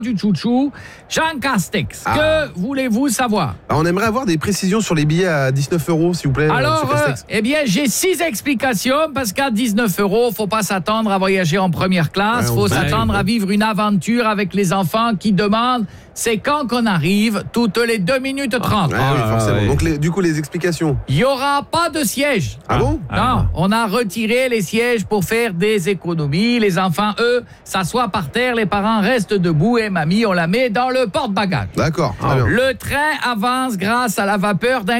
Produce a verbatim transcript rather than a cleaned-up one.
du chouchou, Jean Castex. Ah. Que voulez-vous savoir? Alors, on aimerait avoir des précisions sur les billets à dix-neuf euros, s'il vous plaît. Alors, monsieur euh, Castex. eh bien, j'ai six explications parce qu'à dix-neuf euros, faut pas s'attendre à voyager en première classe. Ouais, on Faut se s'attendre dit. à vivre une aventure avec les enfants qui demandent c'est quand qu'on arrive, toutes les deux minutes trente. Ouais, oui, Ah, forcément. ouais. Donc, les- du coup, les explications. Il y aura pas de siège. Ah, bon Non, on a retiré les sièges pour faire des économies. Les enfants, eux, s'assoient par terre, les parents restent debout et mamie, on la met dans le porte-bagages. D'accord, très bien. Le train avance grâce à la vapeur d'un